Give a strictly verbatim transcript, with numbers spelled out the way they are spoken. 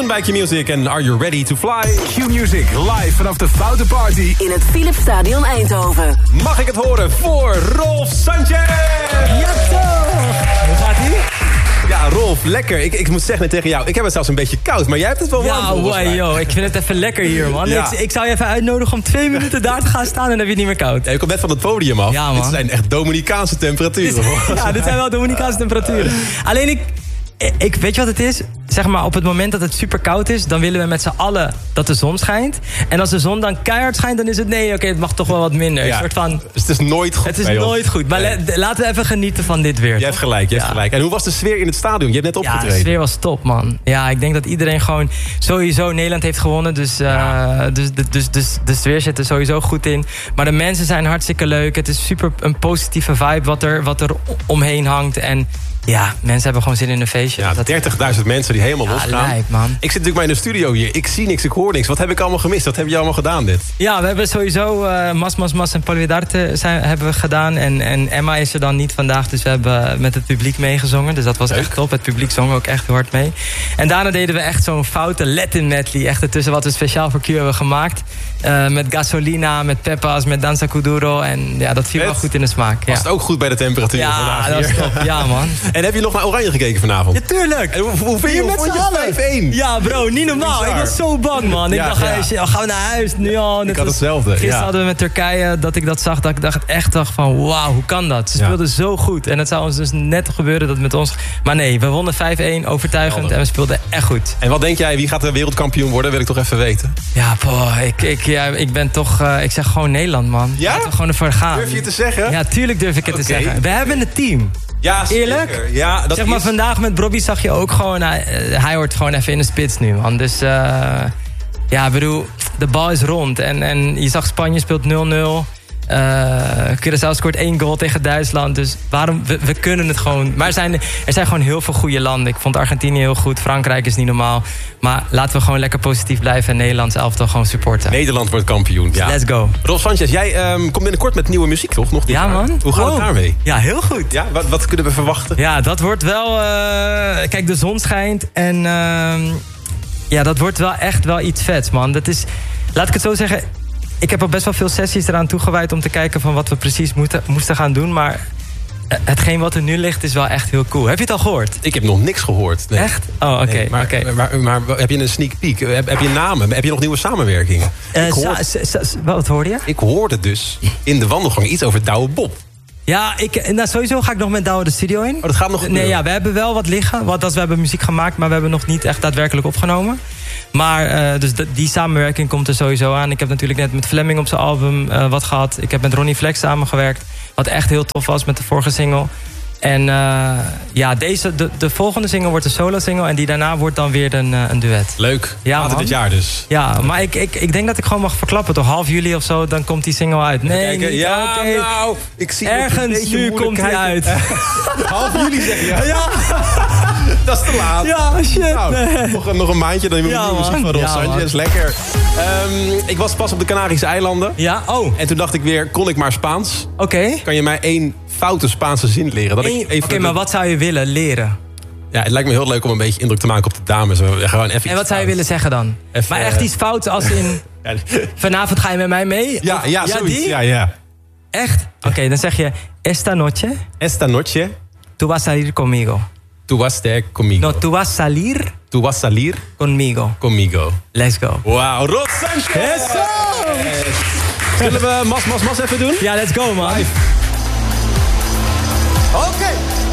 Tune bij Q-Music en Are You Ready to Fly? Q-Music live vanaf de Foute Party in het Philipsstadion Eindhoven. Mag ik het horen voor Rolf Sanchez? Ja toch! Hoe gaat ie? Ja, Rolf, lekker. Ik, ik moet zeggen tegen jou, ik heb het zelfs een beetje koud, maar jij hebt het wel warm. Ja, wow, yo, ik vind het even lekker hier, man. Ja. Ik, ik zou je even uitnodigen om twee minuten daar te gaan staan en dan heb je het niet meer koud. Ja, je komt net van het podium af. Ja, man. Dit zijn echt Dominicaanse temperaturen. Dit, ja, dit zijn wel Dominicaanse temperaturen. Alleen ik, ik, weet je wat het is? Zeg maar, op het moment dat het super koud is, dan willen we met z'n allen dat de zon schijnt. En als de zon dan keihard schijnt, dan is het nee, oké, okay, het mag toch wel wat minder. Ja, een soort van, dus het is nooit goed. Het is nooit goed. Maar nee. le, laten we even genieten van dit weer. Je hebt gelijk, je hebt ja. gelijk. En hoe was de sfeer in het stadion? Je hebt net opgetreden. Ja, de sfeer was top, man. Ja, ik denk dat iedereen gewoon sowieso Nederland heeft gewonnen. Dus, uh, ja. dus, dus, dus, dus de sfeer zit er sowieso goed in. Maar de mensen zijn hartstikke leuk. Het is super een positieve vibe wat er, wat er omheen hangt. En ja, mensen hebben gewoon zin in een feestje. Ja, dertigduizend mensen die helemaal ja, losgaan. Lijp, man. Ik zit natuurlijk maar in de studio hier. Ik zie niks, ik hoor niks. Wat heb ik allemaal gemist? Wat heb je allemaal gedaan dit? Ja, we hebben sowieso uh, Mas, Mas, Mas en Polvidarte zijn, hebben we gedaan. En, en Emma is er dan niet vandaag. Dus we hebben met het publiek meegezongen. Dus dat was Leuk. echt top. Het publiek zong ook echt heel hard mee. En daarna deden we echt zo'n foute Latin medley. Echt ertussen wat we speciaal voor Q hebben gemaakt. Uh, met Gasolina, met Pepas, met Danza Kuduro. En ja, dat viel met? wel goed in de smaak. Was ja. het ook goed bij de temperatuur ja, vandaag dat was top. Ja, man. En heb je nog naar Oranje gekeken vanavond? Ja, tuurlijk. En hoe, hoe vind je met z'n allen? vijf één? Ja, bro, niet normaal. Bizar. Ik was zo bang, man. Ik ja, dacht, ja. ja, gaan we naar huis? Nu al. Ik had hetzelfde. Gisteren ja. hadden we met Turkije dat ik dat zag. Dat ik dacht, echt dacht van, wauw, hoe kan dat? Ze ja. speelden zo goed. En het zou ons dus net gebeuren dat met ons... Maar nee, we wonnen vijf één, overtuigend. Helder. En we speelden echt goed. En wat denk jij, wie gaat de wereldkampioen worden? Wil ik toch even weten. Ja, boh, ik, ik, ja, ik ben toch... Uh, ik zeg gewoon Nederland, man. Ja? Laten we gewoon ervoor gaan. Durf je het te zeggen? Ja, tuurlijk durf ik het okay. te zeggen. We hebben een team. Ja, eerlijk? Zeker. Ja, dat zeg maar, is... vandaag met Bobby zag je ook gewoon... Hij, hij hoort gewoon even in de spits nu, man. Dus uh, ja, ik bedoel, de bal is rond. En, en je zag Spanje speelt nul nul. Uh, Curaçao scoort één goal tegen Duitsland. Dus waarom, we, we kunnen het gewoon. Maar er zijn, er zijn gewoon heel veel goede landen. Ik vond Argentinië heel goed. Frankrijk is niet normaal. Maar laten we gewoon lekker positief blijven. En Nederlands elftal gewoon supporten. Nederland wordt kampioen. Ja. Let's go. Rolf Sanchez, jij um, komt binnenkort met nieuwe muziek, toch? Nog ja, man. Hoe gaat oh. het daarmee? Ja, heel goed. Ja, wat, wat kunnen we verwachten? Ja, dat wordt wel... Uh, kijk, de zon schijnt. En uh, ja, dat wordt wel echt wel iets vets, man. Dat is... Laat ik het zo zeggen... Ik heb al best wel veel sessies eraan toegewijd om te kijken van wat we precies moeten, moesten gaan doen. Maar hetgeen wat er nu ligt is wel echt heel cool. Heb je het al gehoord? Ik heb nog niks gehoord. Nee. Echt? Oh, oké. Okay, nee, maar, okay. maar, maar, maar, maar heb je een sneak peek? Heb, heb je namen? Heb je nog nieuwe samenwerkingen? Uh, ik hoorde, sa, sa, sa, wat hoorde je? Ik hoorde dus in de wandelgang iets over Douwe Bob. Ja, ik, nou, sowieso ga ik nog met Douwe de studio in. Oh, dat gaat nog gebeuren? Nee, ja, we hebben wel wat liggen. Want we hebben muziek gemaakt, maar we hebben nog niet echt daadwerkelijk opgenomen. Maar uh, dus de, die samenwerking komt er sowieso aan. Ik heb natuurlijk net met Fleming op zijn album uh, wat gehad. Ik heb met Ronnie Flex samengewerkt. Wat echt heel tof was met de vorige single. En uh, ja, deze, de, de volgende single wordt een solo single. En die daarna wordt dan weer een, uh, een duet. Leuk. Ja, later dit jaar dus. Ja, maar ik, ik, ik denk dat ik gewoon mag verklappen. Toch half juli of zo, dan komt die single uit. Nee, niet, ja, okay. nou, ik zie ergens nu komt hij uit. half juli zeg je? Ja. ja. Dat is te laat. Ja, shit. Nou, nee. nog, nog een maandje, dan heb je ja, muziek van Rolf ja, Sanchez. Lekker. Um, ik was pas op de Canarische eilanden. Ja, oh. En toen dacht ik weer, kon ik maar Spaans? Oké. Okay. Kan je mij één foute Spaanse zin leren? Oké, okay, maar wat zou je willen leren? Ja, het lijkt me heel leuk om een beetje indruk te maken op de dames. Gewoon even en wat zou je willen zeggen dan? Even, maar echt iets fout als in... vanavond ga je met mij mee? Ja, of, ja, ja, zoiets. Die? Ja, ja. Echt? Oké, okay, dan zeg je... Esta noche... Esta noche... Tú vas a salir conmigo. Tú vas a conmigo. No, tú vas a salir... Tú vas a salir... Conmigo. Conmigo. Let's go. Wauw, Rolf Sanchez! Yes, yes. Zullen we mas, mas, mas even doen? Ja, let's go, man. Oké. Okay.